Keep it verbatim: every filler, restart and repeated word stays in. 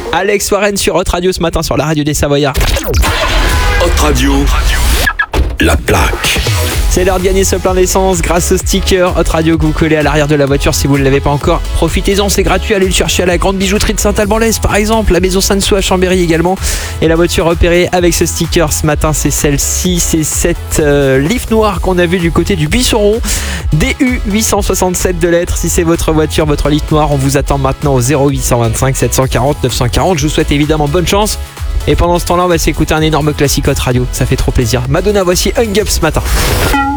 Alex Warren sur Hot Radio ce matin sur la radio des Savoyards. Hot Radio, la plaque. C'est l'heure de gagner ce plein d'essence grâce au sticker Hot Radio que vous collez à l'arrière de la voiture si vous ne l'avez pas encore. Profitez-en, c'est gratuit, allez le chercher à la grande bijouterie de Saint-Alban-l'Est par exemple, la maison Sansou à Chambéry également. Et la voiture repérée avec ce sticker ce matin, c'est celle-ci, c'est cette euh, Leaf noire qu'on a vue du côté du Buisson-Rond. D U huit cent soixante-sept de lettres, si c'est votre voiture, votre Leaf noire, on vous attend maintenant au zéro huit cent vingt-cinq sept cent quarante neuf cent quarante. Je vous souhaite évidemment bonne chance. Et pendant ce temps-là, on va s'écouter un énorme classique Hot Radio, ça fait trop plaisir. Madonna, voici Hung Up ce matin.